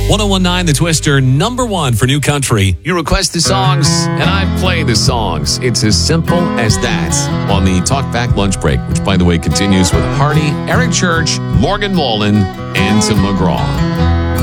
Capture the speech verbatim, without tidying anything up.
ten nineteen The Twister, number one for new country. You request the songs, and I play the songs. It's as simple as that. On the Talk Back Lunch Break, which, by the way, continues with Hardy, Eric Church, Morgan Wallen, and Tim McGraw.